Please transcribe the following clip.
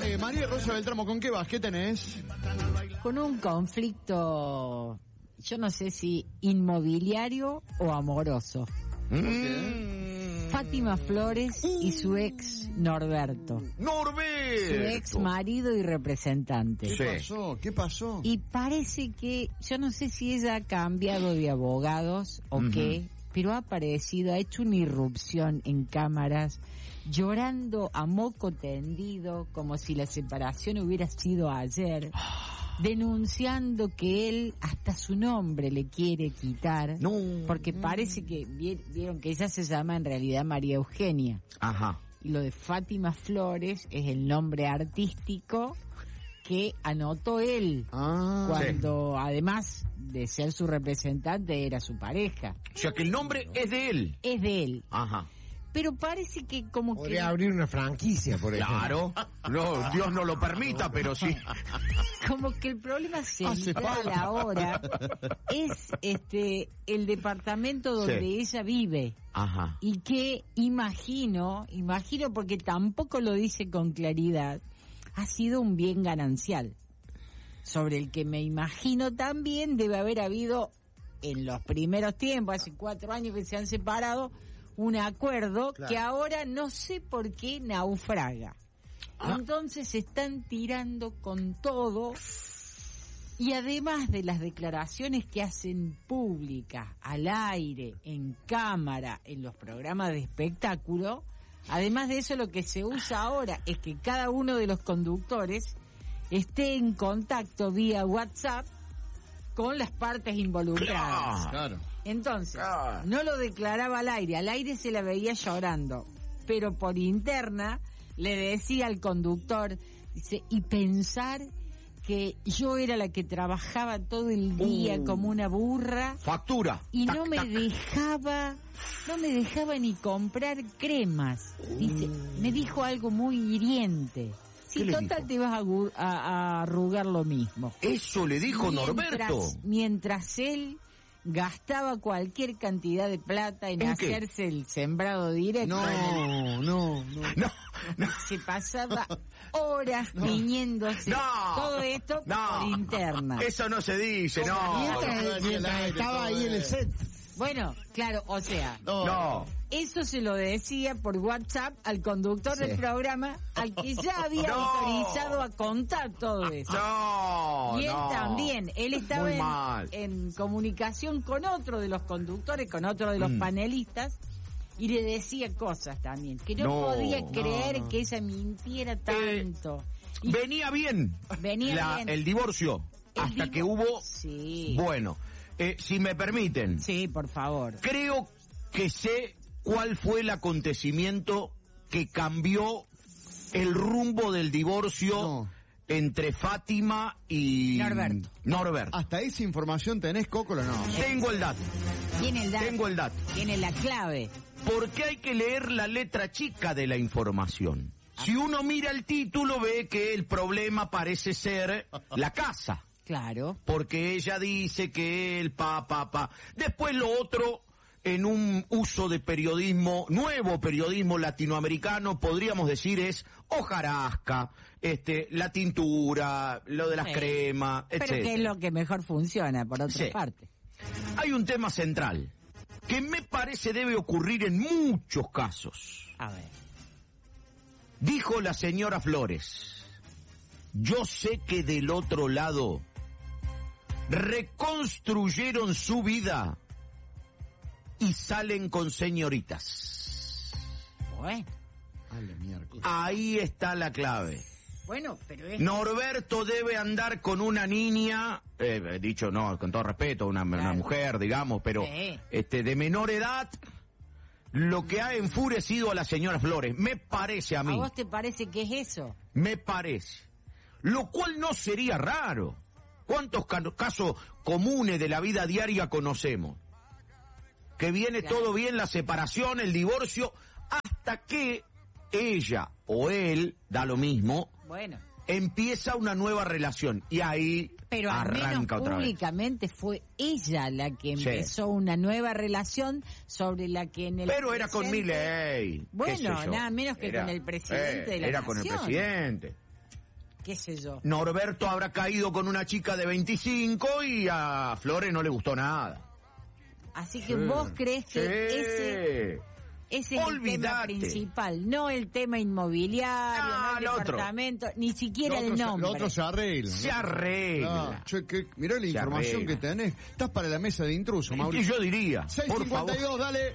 María Rosa Beltramo, ¿con qué vas? ¿Qué tenés? Con un conflicto, yo no sé si inmobiliario o amoroso. Fátima Flores y su ex Norberto. ¡Norberto! Su ex marido y representante. ¿Qué pasó? Y parece que, yo no sé si ella ha cambiado de abogados o qué, pero ha aparecido, ha hecho una irrupción en cámaras, llorando a moco tendido, como si la separación hubiera sido ayer, denunciando que él hasta su nombre le quiere quitar, porque parece que, vieron que ella se llama en realidad María Eugenia. Ajá. Y lo de Fátima Flores es el nombre artístico que anotó él cuando, además de ser su representante, era su pareja. O sea que el nombre es de él. Es de él. Ajá. Pero parece que como podría abrir una franquicia, por ejemplo. Claro. No, Dios no lo permita, pero sí. Como que el problema central ahora es el departamento donde ella vive. Ajá. Y que imagino porque tampoco lo dice con claridad, ha sido un bien ganancial, sobre el que me imagino también debe haber habido en los primeros tiempos, hace 4 años que se han separado, un acuerdo que ahora no sé por qué naufraga. Entonces se están tirando con todo, y además de las declaraciones que hacen públicas, al aire, en cámara, en los programas de espectáculo, además de eso, lo que se usa ahora es que cada uno de los conductores esté en contacto vía WhatsApp con las partes involucradas. Claro. Entonces, no lo declaraba al aire se la veía llorando, pero por interna le decía al conductor, dice, y pensar que yo era la que trabajaba todo el día como una burra. Factura. Y no me dejaba ni comprar cremas. Dice, me dijo algo muy hiriente. Sí, total, te vas a arrugar lo mismo. Eso le dijo Norberto. Mientras él gastaba cualquier cantidad de plata en hacerse el sembrado directo. No. Se pasaba horas tiñéndose. Todo esto por interna. Eso no se dice, Mientras estaba ahí en el set. Bueno, claro, o sea, no. Eso se lo decía por WhatsApp al conductor del programa, al que ya había autorizado a contar todo eso. Y él también, él estaba en comunicación con otro de los conductores, con otro de los panelistas, y le decía cosas también, que no podía creer que ella mintiera tanto. Venía bien el divorcio, hasta que hubo... Bueno, si me permiten. Sí, por favor. Creo que sé cuál fue el acontecimiento que cambió el rumbo del divorcio entre Fátima y Norberto. ¿Hasta esa información tenés, Cócolo, no? Tengo el dato. Tiene el dato. Tengo el dato. Tiene la clave. Porque hay que leer la letra chica de la información. Si uno mira el título, ve que el problema parece ser la casa. Claro. Porque ella dice que él, Después lo otro, en un uso de periodismo, nuevo periodismo latinoamericano, podríamos decir es hojarasca, la tintura, lo de las cremas, etc. Pero que es lo que mejor funciona, por otra parte. Hay un tema central, que me parece debe ocurrir en muchos casos. A ver. Dijo la señora Flores, yo sé que del otro lado reconstruyeron su vida y salen con señoritas. Bueno. Ahí está la clave. Bueno, pero es... Norberto debe andar con una niña, dicho no, con todo respeto, una mujer, digamos, pero de menor edad, lo que ha enfurecido a la señora Flores, me parece a mí. ¿A vos te parece que es eso? Me parece. Lo cual no sería raro. ¿Cuántos casos comunes de la vida diaria conocemos? Que viene todo bien, la separación, el divorcio, hasta que ella o él, da lo mismo, empieza una nueva relación y ahí pero arranca otra vez. Públicamente fue ella la que empezó una nueva relación sobre la que en el Pero era con Milei. Bueno, nada menos que con el presidente de la nación. Era con el presidente. qué sé yo. Norberto habrá caído con una chica de 25 y a Flores no le gustó nada. Así que vos crees que ese es el tema principal, no el tema inmobiliario, no el departamento, ni siquiera el nombre. Lo otro se arregla. Se arregla. Mirá la información que tenés. Estás para la mesa de intruso, Mauricio. Y yo diría, por favor. 6:52, dale.